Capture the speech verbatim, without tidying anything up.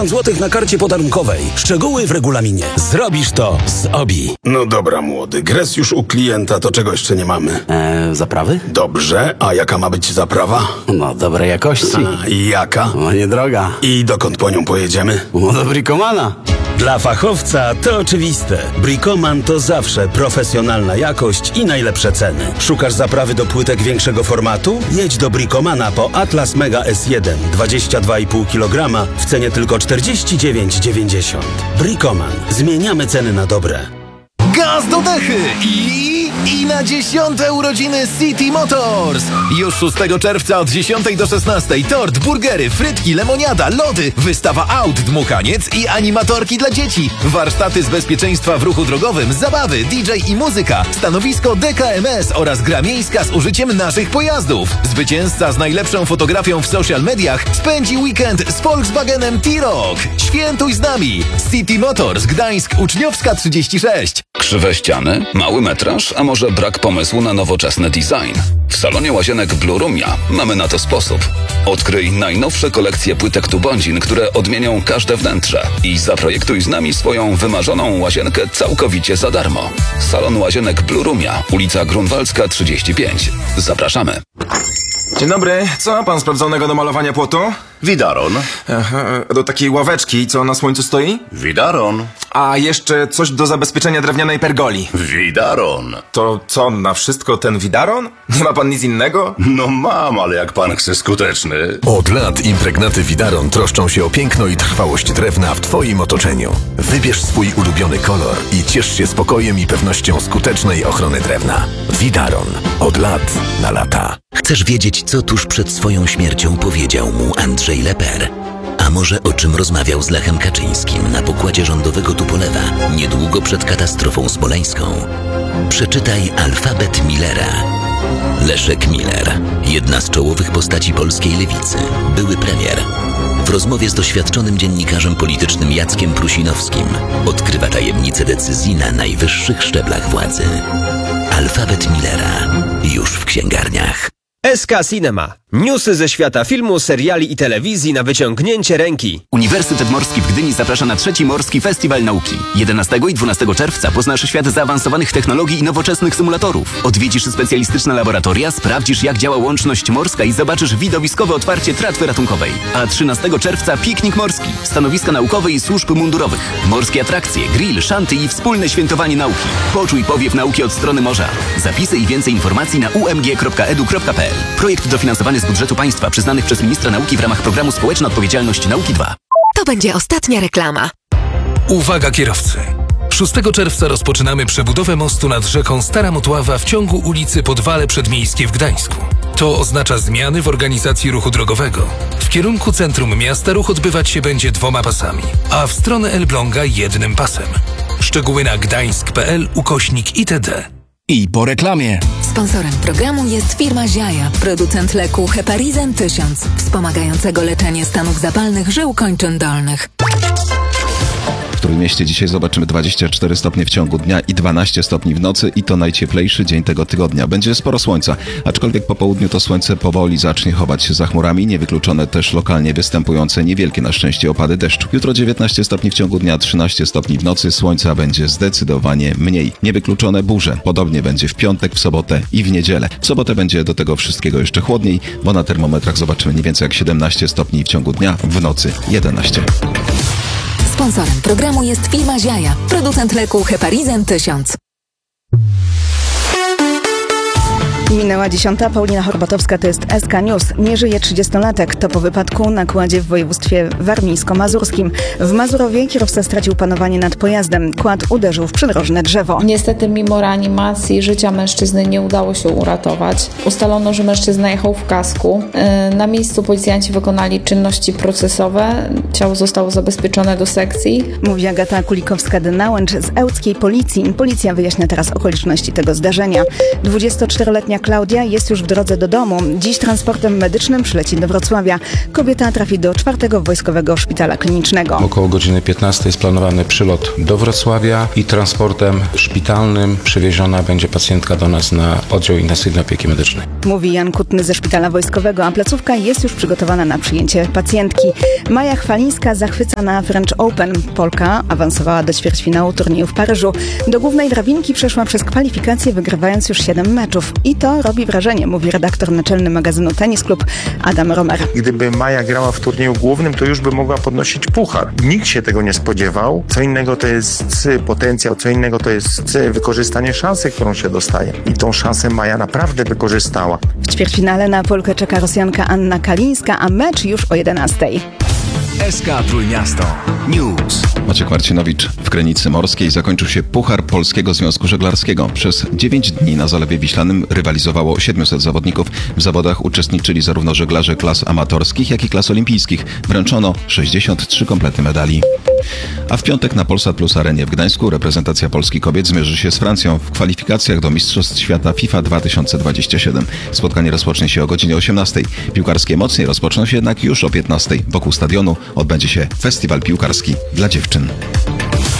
złotych na karcie podarunkowej. Szczegóły w regulaminie. Zrobisz to z Obi. No dobra, młody. Gres już u klienta, to czego jeszcze nie mamy? Eee, zaprawy? Dobrze, a jaka ma być zaprawa? No, dobrej jakości. A, i jaka? No, niedroga. I dokąd po nią pojedziemy? No, do Bricomana. Dla fachowca to oczywiste. Bricoman to zawsze profesjonalna jakość i najlepsze ceny. Szukasz zaprawy do płytek większego formatu? Jedź do Bricomana po Atlas Mega S jeden dwadzieścia dwa i pół kilograma w cenie tylko czterdzieści dziewięć dziewięćdziesiąt. Bricoman. Zmieniamy ceny na dobre. Gaz do dechy i... I na dziesiąte urodziny City Motors! Już szóstego czerwca od dziesiątej do szesnastej tort, burgery, frytki, lemoniada, lody, wystawa aut, dmuchaniec i animatorki dla dzieci, warsztaty z bezpieczeństwa w ruchu drogowym, zabawy, D J i muzyka, stanowisko D K M S oraz gra miejska z użyciem naszych pojazdów. Zwycięzca z najlepszą fotografią w social mediach spędzi weekend z Volkswagenem T-Roc. Świętuj z nami! City Motors, Gdańsk, Uczniowska trzydzieści sześć. Krzywe ściany? Mały metraż? A może brak pomysłu na nowoczesny design? W salonie łazienek Blue Roomia mamy na to sposób. Odkryj najnowsze kolekcje płytek Tubondzin, które odmienią każde wnętrze i zaprojektuj z nami swoją wymarzoną łazienkę całkowicie za darmo. Salon łazienek Blue Roomia, ulica Grunwaldzka trzydzieści pięć. Zapraszamy. Dzień dobry, co ma pan sprawdzonego do malowania płotu? Widaron. Aha, do takiej ławeczki, co na słońcu stoi? Widaron. A jeszcze coś do zabezpieczenia drewnianej pergoli. Widaron. To co, na wszystko ten widaron? Nie ma pan nic innego? No mam, ale jak pan chce skuteczny. Od lat impregnaty Widaron troszczą się o piękno i trwałość drewna w twoim otoczeniu. Wybierz swój ulubiony kolor i ciesz się spokojem i pewnością skutecznej ochrony drewna. Widaron. Od lat na lata. Chcesz wiedzieć, co tuż przed swoją śmiercią powiedział mu Andrzej Leper? A może o czym rozmawiał z Lechem Kaczyńskim na pokładzie rządowego Tupolewa niedługo przed katastrofą smoleńską? Przeczytaj Alfabet Millera. Leszek Miller, jedna z czołowych postaci polskiej lewicy, były premier. W rozmowie z doświadczonym dziennikarzem politycznym Jackiem Prusinowskim odkrywa tajemnice decyzji na najwyższych szczeblach władzy. Alfabet Millera. Już w księgarniach. S K Cinema. Newsy ze świata filmu, seriali i telewizji na wyciągnięcie ręki. Uniwersytet Morski w Gdyni zaprasza na trzeci Morski Festiwal Nauki. jedenastego i dwunastego czerwca poznasz świat zaawansowanych technologii i nowoczesnych symulatorów. Odwiedzisz specjalistyczne laboratoria, sprawdzisz jak działa łączność morska i zobaczysz widowiskowe otwarcie tratwy ratunkowej. A trzynastego czerwca piknik morski, stanowiska naukowe i służb mundurowych. Morskie atrakcje, grill, szanty i wspólne świętowanie nauki. Poczuj powiew nauki od strony morza. Zapisy i więcej informacji na u m g kropka e d u kropka p l. Projekt dofinansowany z budżetu państwa przyznanych przez ministra nauki w ramach programu Społeczna Odpowiedzialność Nauki dwa. To będzie ostatnia reklama. Uwaga kierowcy! szóstego czerwca rozpoczynamy przebudowę mostu nad rzeką Stara Motława w ciągu ulicy Podwale Przedmiejskie w Gdańsku. To oznacza zmiany w organizacji ruchu drogowego. W kierunku centrum miasta ruch odbywać się będzie dwoma pasami, a w stronę Elbląga jednym pasem. Szczegóły na gdańsk kropka p l ukośnik itd. I po reklamie. Sponsorem programu jest firma Ziaja, producent leku Heparizan tysiąc, wspomagającego leczenie stanów zapalnych żył kończyn dolnych. W Trójmieście dzisiaj zobaczymy dwadzieścia cztery stopnie w ciągu dnia i dwanaście stopni w nocy i to najcieplejszy dzień tego tygodnia. Będzie sporo słońca, aczkolwiek po południu to słońce powoli zacznie chować się za chmurami, niewykluczone też lokalnie występujące niewielkie na szczęście opady deszczu. Jutro dziewiętnaście stopni w ciągu dnia, trzynaście stopni w nocy, słońca będzie zdecydowanie mniej. Niewykluczone burze, podobnie będzie w piątek, w sobotę i w niedzielę. W sobotę będzie do tego wszystkiego jeszcze chłodniej, bo na termometrach zobaczymy nie więcej jak siedemnaście stopni w ciągu dnia, w nocy jedenaście. Sponsorem programu jest firma Ziaja, producent leku Heparizan tysiąc. Minęła dziesiąta, Paulina Horbatowska, to jest S K News. Nie żyje trzydziestolatek. To po wypadku na kładzie w województwie warmińsko-mazurskim. W Mazurowie kierowca stracił panowanie nad pojazdem. Kład uderzył w przydrożne drzewo. Niestety mimo reanimacji życia mężczyzny nie udało się uratować. Ustalono, że mężczyzna jechał w kasku. Na miejscu policjanci wykonali czynności procesowe. Ciało zostało zabezpieczone do sekcji. Mówi Agata Kulikowska-Dynałęcz z ełckiej policji. Policja wyjaśnia teraz okoliczności tego zdarzenia. dwudziestoczteroletnia Klaudia jest już w drodze do domu. Dziś transportem medycznym przyleci do Wrocławia. Kobieta trafi do czwartego Wojskowego Szpitala Klinicznego. Około godziny piętnastej jest planowany przylot do Wrocławia i transportem szpitalnym przywieziona będzie pacjentka do nas na oddział intensywnej opieki medycznej. Mówi Jan Kutny ze Szpitala Wojskowego, a placówka jest już przygotowana na przyjęcie pacjentki. Maja Chwalińska zachwyca na French Open. Polka awansowała do ćwierćfinału turnieju w Paryżu. Do głównej drabinki przeszła przez kwalifikacje, wygrywając już siedem meczów. I to robi wrażenie, mówi redaktor naczelny magazynu Tenis Club Adam Romer. Gdyby Maja grała w turnieju głównym, to już by mogła podnosić puchar. Nikt się tego nie spodziewał. Co innego to jest potencjał, co innego to jest wykorzystanie szansy, którą się dostaje. I tą szansę Maja naprawdę wykorzystała. W ćwierćfinale na Polkę czeka Rosjanka Anna Kalińska, a mecz już o jedenastej. S K Trójmiasto News. Maciek Marcinowicz. W Krynicy Morskiej zakończył się Puchar Polskiego Związku Żeglarskiego. Przez dziewięć dni na Zalewie Wiślanym rywalizowało siedmiuset zawodników. W zawodach uczestniczyli zarówno żeglarze klas amatorskich, jak i klas olimpijskich. Wręczono sześćdziesiąt trzy komplety medali. A w piątek na Polsat Plus Arenie w Gdańsku reprezentacja Polski kobiet zmierzy się z Francją w kwalifikacjach do Mistrzostw Świata FIFA dwa tysiące dwudziestego siódmego. Spotkanie rozpocznie się o godzinie osiemnastej. Piłkarskie mocniej rozpoczną się jednak już o piętnastej. Wokół stadionu odbędzie się festiwal piłkarski dla dziewczyn.